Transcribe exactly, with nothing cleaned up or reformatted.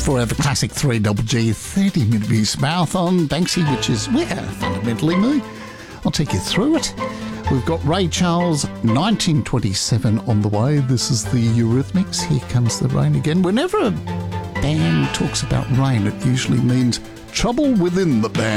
Forever Classic three G G thirty minute Music Marathon. Banksy, which is, well, fundamentally me. I'll take you through it. We've got Ray Charles, nineteen twenty-seven on the way. This is the Eurythmics. Here Comes the Rain Again. Whenever a band talks about rain, it usually means trouble within the band.